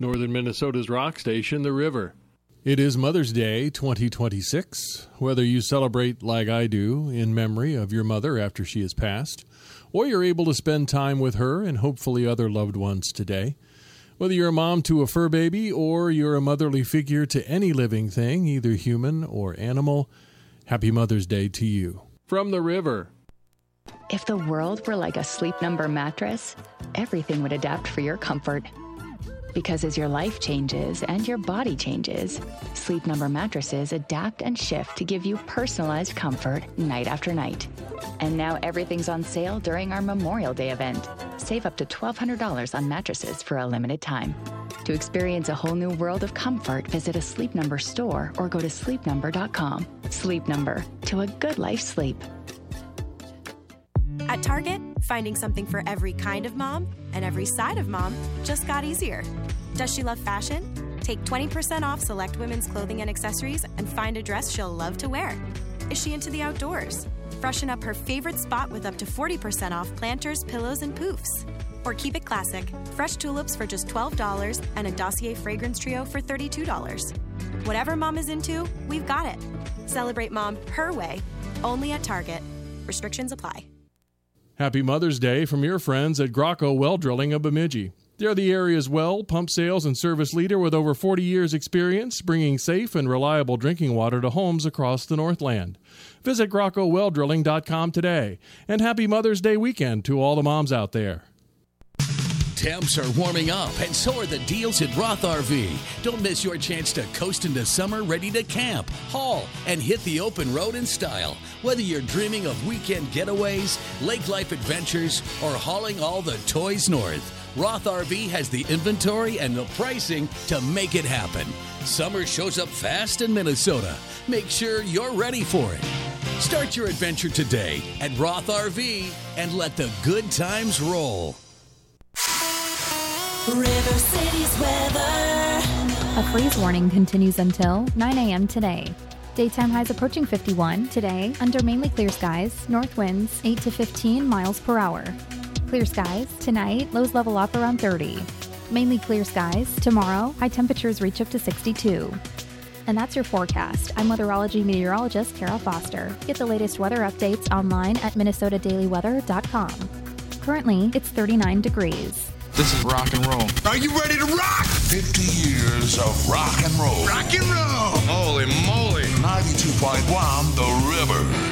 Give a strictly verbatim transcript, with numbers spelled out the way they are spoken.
Northern Minnesota's rock station, The River. It is Mother's Day twenty twenty-six. Whether you celebrate like I do in memory of your mother after she has passed, or you're able to spend time with her and hopefully other loved ones today. Whether you're a mom to a fur baby or you're a motherly figure to any living thing, either human or animal, happy Mother's Day to you. From The River. If the world were like a Sleep Number mattress, everything would adapt for your comfort. Because as your life changes and your body changes, Sleep Number mattresses adapt and shift to give you personalized comfort night after night. And now everything's on sale during our Memorial Day event. Save up to twelve hundred dollars on mattresses for a limited time. To experience a whole new world of comfort, visit a Sleep Number store or go to sleep number dot com. Sleep Number, to a good life sleep. At Target, finding something for every kind of mom and every side of mom just got easier. Does she love fashion? Take twenty percent off select women's clothing and accessories and find a dress she'll love to wear. Is she into the outdoors? Freshen up her favorite spot with up to forty percent off planters, pillows, and poofs. Or keep it classic. Fresh tulips for just twelve dollars and a Dossier fragrance trio for thirty-two dollars. Whatever mom is into, we've got it. Celebrate mom her way, only at Target. Restrictions apply. Happy Mother's Day from your friends at Graco Well Drilling of Bemidji. They're the area's well, pump sales, and service leader with over forty years' experience bringing safe and reliable drinking water to homes across the Northland. Visit Graco Well Drilling dot com today. And happy Mother's Day weekend to all the moms out there. Temps are warming up, and so are the deals at Roth R V. Don't miss your chance to coast into summer ready to camp, haul, and hit the open road in style. Whether you're dreaming of weekend getaways, lake life adventures, or hauling all the toys north, Roth R V has the inventory and the pricing to make it happen. Summer shows up fast in Minnesota. Make sure you're ready for it. Start your adventure today at Roth R V and let the good times roll. River City's weather. A freeze warning continues until nine a.m. today. Daytime highs approaching fifty-one. Today, under mainly clear skies, north winds eight to fifteen miles per hour. Clear skies. Tonight, lows level off around thirty. Mainly clear skies. Tomorrow, high temperatures reach up to sixty-two. And that's your forecast. I'm weatherology meteorologist Kara Foster. Get the latest weather updates online at minnesota daily weather dot com. Currently, it's thirty-nine degrees. This is rock and roll. Are you ready to rock? fifty years of rock and roll. Rock and roll. Holy moly. ninety-two point one The River.